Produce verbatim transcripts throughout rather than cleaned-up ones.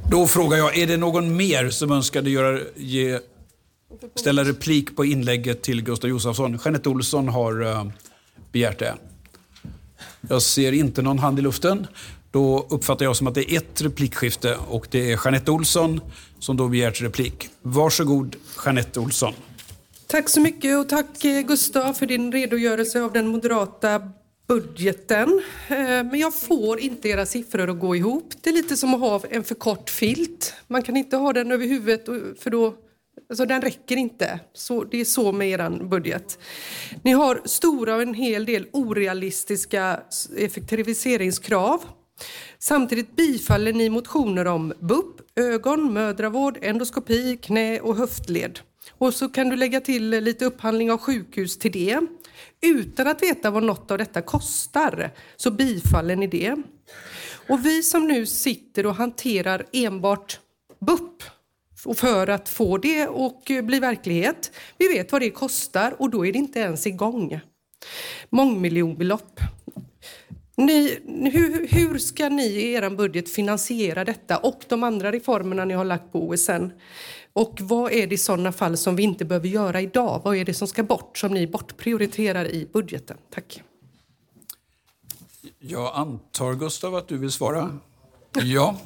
Då frågar jag, är det någon mer som önskade göra, ge, ställa replik på inlägget till Gustav Josefsson? Jeanette Olsson har uh, begärt det. Jag ser inte någon hand i luften. Då uppfattar jag som att det är ett replikskifte och det är Jeanette Olsson som då begärt replik. Varsågod, Jeanette Olsson. Tack så mycket och tack Gustav för din redogörelse av den moderata budgeten. Men jag får inte era siffror att gå ihop. Det är lite som att ha en för kort filt. Man kan inte ha den över huvudet för då, alltså den räcker inte. Så, det är så med er budget. Ni har stora och en hel del orealistiska effektiviseringskrav. Samtidigt bifaller ni motioner om B U P, ögon, mödravård, endoskopi, knä och höftled. Och så kan du lägga till lite upphandling av sjukhus till det. Utan att veta vad något av detta kostar så bifaller ni det. Och vi som nu sitter och hanterar enbart B U P och för att få det och bli verklighet, vi vet vad det kostar och då är det inte ens igång. Mångmiljonbelopp. Ni, hur, hur ska ni i er budget finansiera detta och de andra reformerna ni har lagt på O S N? Och vad är det i sådana fall som vi inte behöver göra idag? Vad är det som ska bort, som ni bortprioriterar i budgeten? Tack. Jag antar, Gustav, att du vill svara. Ja.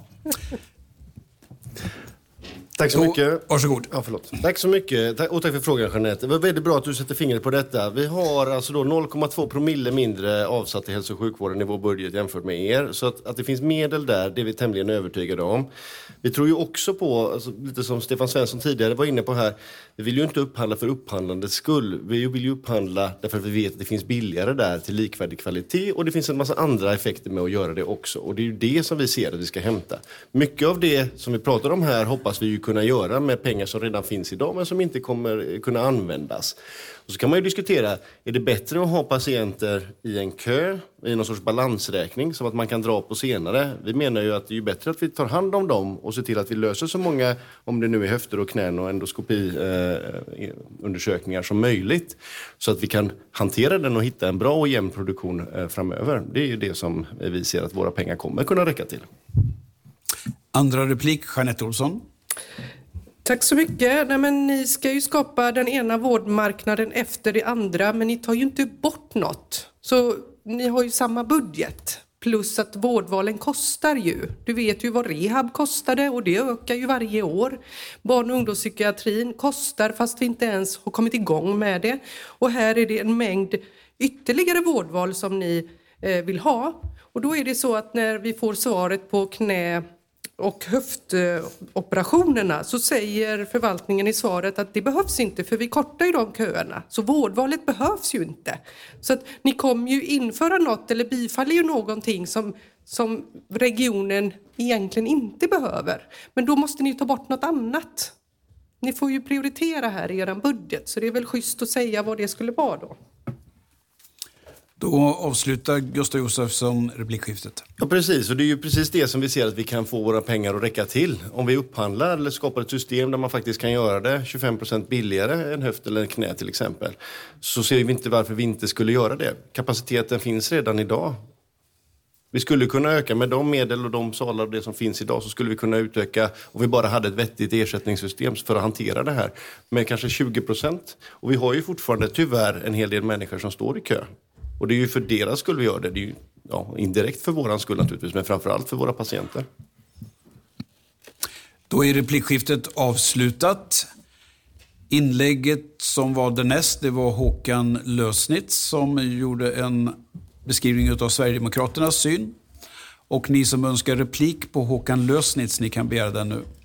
Tack så Då, mycket. Varsågod. Ja, förlåt. Tack så mycket. Och tack för frågan, Jeanette. Det var väldigt bra att du sätter fingret på detta. Vi har alltså då noll komma två promille mindre avsatt i hälso- och sjukvården i vår budget jämfört med er. Så att, att det finns medel där, det är vi tämligen övertygade om. Vi tror ju också på, alltså, lite som Stefan Svensson tidigare var inne på här, vi vill ju inte upphandla för upphandlandets skull. Vi vill ju upphandla därför att vi vet att det finns billigare där till likvärdig kvalitet. Och det finns en massa andra effekter med att göra det också. Och det är ju det som vi ser att vi ska hämta. Mycket av det som vi pratar om här hoppas vi ju kunna göra med pengar som redan finns idag men som inte kommer kunna användas. Och så kan man ju diskutera, är det bättre att ha patienter i en kö, i någon sorts balansräkning som att man kan dra på senare? Vi menar ju att det är bättre att vi tar hand om dem och ser till att vi löser så många, om det nu är höfter och knän och endoskopiundersökningar eh, som möjligt. Så att vi kan hantera den och hitta en bra och jämn produktion eh, framöver. Det är ju det som vi ser att våra pengar kommer kunna räcka till. Andra replik, Jeanette Olsson. Tack så mycket. Nej, men ni ska ju skapa den ena vårdmarknaden efter det andra, men ni tar ju inte bort något. Så ni har ju samma budget. Plus att vårdvalen kostar ju. Du vet ju vad rehab kostade och det ökar ju varje år. Barn- och ungdomspsykiatrin kostar fast vi inte ens har kommit igång med det. Och här är det en mängd ytterligare vårdval som ni eh, vill ha. Och då är det så att när vi får svaret på knä- och höftoperationerna så säger förvaltningen i svaret att det behövs inte för vi kortar ju de köerna. Så vårdvalet behövs ju inte. Så att ni kommer ju införa något eller bifaller ju någonting som, som regionen egentligen inte behöver. Men då måste ni ta bort något annat. Ni får ju prioritera här i er budget så det är väl schysst att säga vad det skulle vara då. Då avslutar Gustav Josefsson replikskiftet. Ja, precis. Och det är ju precis det som vi ser att vi kan få våra pengar att räcka till. Om vi upphandlar eller skapar ett system där man faktiskt kan göra det tjugofem procent billigare än höft eller en knä till exempel. Så ser vi inte varför vi inte skulle göra det. Kapaciteten finns redan idag. Vi skulle kunna öka med de medel och de salar och det som finns idag så skulle vi kunna utöka om vi bara hade ett vettigt ersättningssystem för att hantera det här. Med kanske tjugo procent. Och vi har ju fortfarande tyvärr en hel del människor som står i kö. Och det är ju för deras skull vi gör det. Det är ju ja, indirekt för våran skull naturligtvis, men framförallt för våra patienter. Då är replikskiftet avslutat. Inlägget som var därnäst, det var Håkan Lösnitz som gjorde en beskrivning av Sverigedemokraternas syn. Och ni som önskar replik på Håkan Lösnitz, ni kan begära den nu.